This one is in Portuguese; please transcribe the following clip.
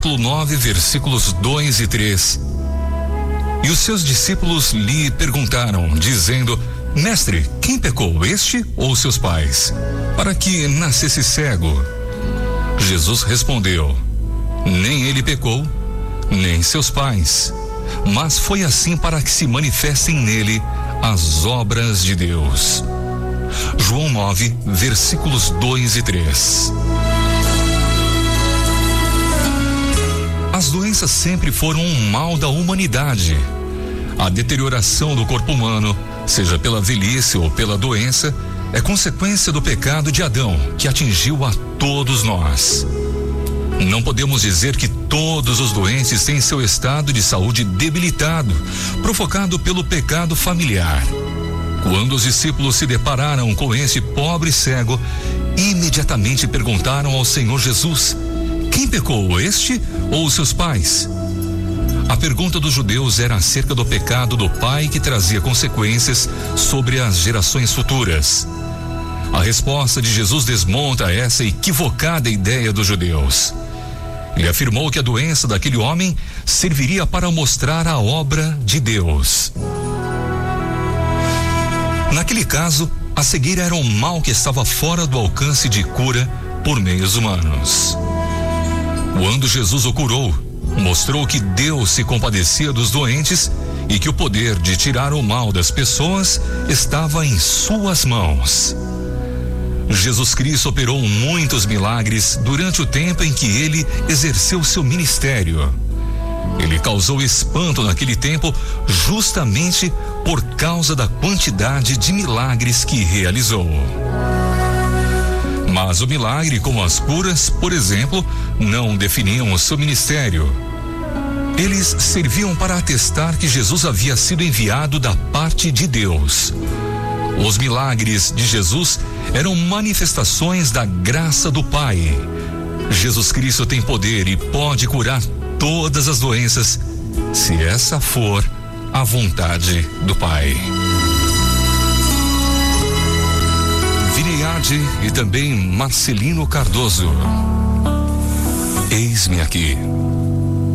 9, versículos 2 e 3. E os seus discípulos lhe perguntaram, dizendo: Mestre, quem pecou, este ou seus pais, para que nascesse cego? Jesus respondeu: Nem ele pecou, nem seus pais, mas foi assim para que se manifestem nele as obras de Deus. João 9, versículos 2 e 3. As doenças sempre foram um mal da humanidade. A deterioração do corpo humano, seja pela velhice ou pela doença, é consequência do pecado de Adão, que atingiu a todos nós. Não podemos dizer que todos os doentes têm seu estado de saúde debilitado, provocado pelo pecado familiar. Quando os discípulos se depararam com esse pobre cego, imediatamente perguntaram ao Senhor Jesus: Quem pecou, este ou seus pais? A pergunta dos judeus era acerca do pecado do pai que trazia consequências sobre as gerações futuras. A resposta de Jesus desmonta essa equivocada ideia dos judeus. Ele afirmou que a doença daquele homem serviria para mostrar a obra de Deus. Naquele caso, a cegueira era um mal que estava fora do alcance de cura por meios humanos. Quando Jesus o curou, mostrou que Deus se compadecia dos doentes e que o poder de tirar o mal das pessoas estava em suas mãos. Jesus Cristo operou muitos milagres durante o tempo em que ele exerceu seu ministério. Ele causou espanto naquele tempo justamente por causa da quantidade de milagres que realizou. Mas o milagre, como as curas, por exemplo, não definiam o seu ministério. Eles serviam para atestar que Jesus havia sido enviado da parte de Deus. Os milagres de Jesus eram manifestações da graça do Pai. Jesus Cristo tem poder e pode curar todas as doenças, se essa for a vontade do Pai. Vineade e também Marcelino Cardoso. Eis-me aqui.